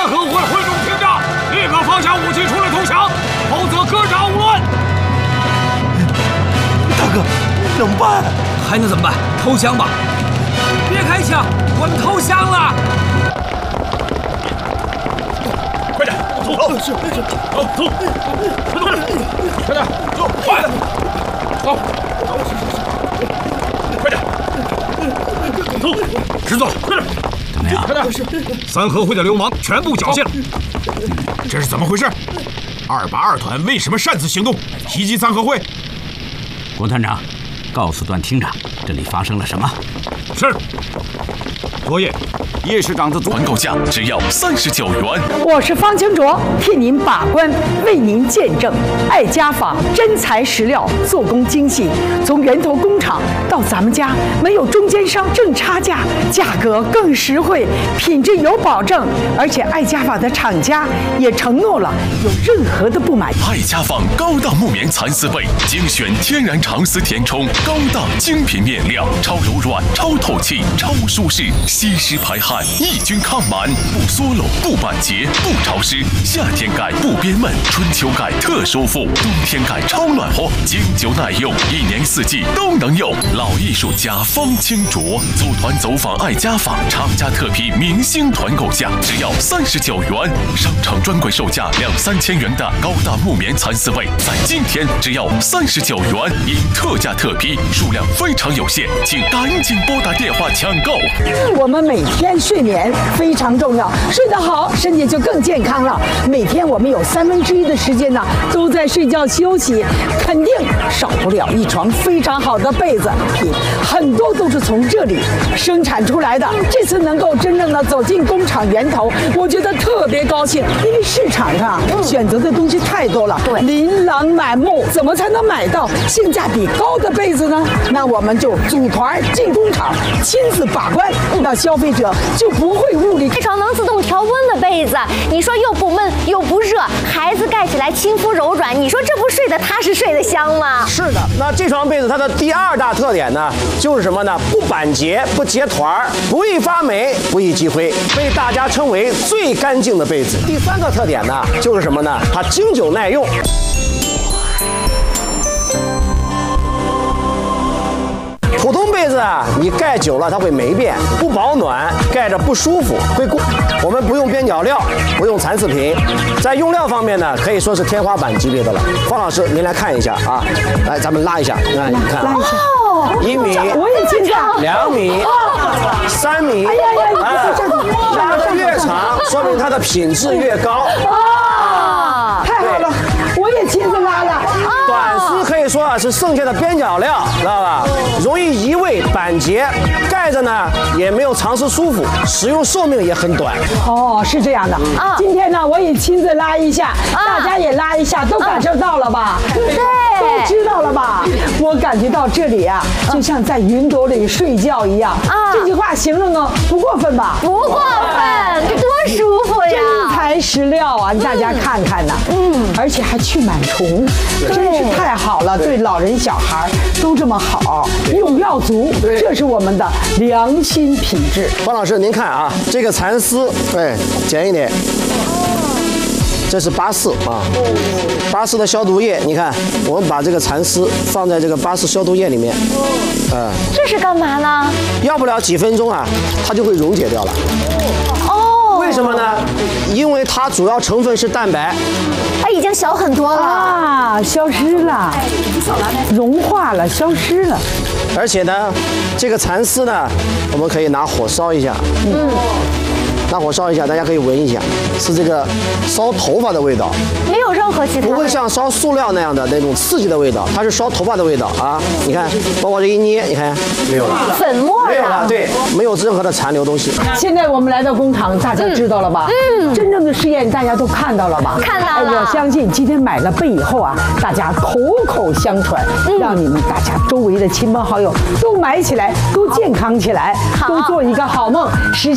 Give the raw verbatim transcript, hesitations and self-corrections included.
三合会会众听着，立刻放下武器出来投降，否则各打无论。 大哥，怎么办？ 还能怎么办？投降吧！别开枪，我们投降了。 快点，走！ 哦，是是， 走走，快动！快点，走，快！走，快点，走！知道了，快点！ 怎么样？ 快点！三合会的流氓全部缴械了。这是怎么回事？二八二团为什么擅自行动，袭击三合会？ 郭团长，告诉段厅长，这里发生了什么？ 是。昨夜，叶市长的团购价只要三十九元。 我是方清卓，替您把关，为您见证。爱家纺真材实料，做工精细，从源头工厂到咱们家，没有中间商挣差价，价格更实惠，品质有保证。而且爱家纺的厂家也承诺了，有任何的不满意， 爱家纺高档木棉蚕丝被，精选天然长丝填充，高档精品面料，超柔软、超透气、超舒适。吸湿排汗，抑菌抗螨，不缩漏，不板结，不潮湿。夏天盖不憋闷，春秋盖特舒服，冬天盖超暖和，经久耐用，一年四季都能用。老艺术家方清卓组团走访爱家纺，厂家特批明星团购价只要三十九元，商场专柜售价两三千元的高档木棉蚕丝被，在今天只要三十九元，因特价特批，数量非常有限，请赶紧拨打电话抢购。 我们每天睡眠非常重要，睡得好，身体就更健康了。每天我们有三分之一的时间呢，都在睡觉休息，肯定少不了一床非常好的被子，很多都是从这里生产出来的。这次能够真正的走进工厂源头，我觉得特别高兴，因为市场上选择的东西太多了，对，琳琅满目，怎么才能买到性价比高的被子呢？那我们就组团进工厂，亲自把关。那消费者就不会误理。 这床能自动调温的被子，你说又不闷又不热，孩子盖起来亲肤柔软，你说这不睡得踏实睡得香吗？ 是的，那这床被子它的第二大特点呢，就是什么呢？不板结，不结团，不易发霉，不易积灰，被大家称为最干净的被子。第三个特点呢，就是什么呢？它经久耐用。普通被子啊，你盖久了它会霉变，不保暖，盖着不舒服，会过。我们不用边角料，不用蚕丝品，在用料方面呢，可以说是天花板级别的了。方老师，您来看一下啊，来，咱们拉一下，来，你看， 拉一下， 一米， 我也记得， 两米，三米， 哎呀呀， 啊，拉得越长，说明它的品质越高。 啊，太好了，我也亲自拉了。 短丝可以说啊是剩下的边角料，知道吧？容易移位板结，盖着呢也没有长时舒服，使用寿命也很短。 哦，是这样的。啊，今天呢我也亲自拉一下，大家也拉一下，都感受到了吧？ 对， 都知道了吧？我感觉到这里啊，就像在云朵里睡觉一样。啊，这句话形容呢不过分吧？ 不过分，多舒服呀！ 真材实料啊，大家看看呐。嗯，而且还去螨虫，真是太好了，对老人小孩都这么好，用料足，这是我们的良心品质。 方老师，您看啊，这个蚕丝，哎，剪一点。这是巴氏啊，巴氏的消毒液，你看，我们把这个蚕丝放在这个巴氏消毒液里面， 嗯，这是干嘛呢？ 要不了几分钟啊，它就会溶解掉了。 哦， 为什么呢？因为它主要成分是蛋白， 它已经小很多了啊，消失了，融化了，消失了。 而且呢，这个蚕丝呢，我们可以拿火烧一下，嗯。拿火烧一下，大家可以闻一下，是这个烧头发的味道， 没有任何其他， 不会像烧塑料那样的那种刺激的味道，它是烧头发的味道啊！你看，包括这一捏，你看没有了， 粉末没有了，对，没有任何的残留东西。 现在我们来到工厂，大家知道了吧？嗯，真正的试验大家都看到了吧？ 看到了。 我相信今天买了被以后啊，大家口口相传，让你们大家周围的亲朋好友都买起来，都健康起来，都做一个好梦。实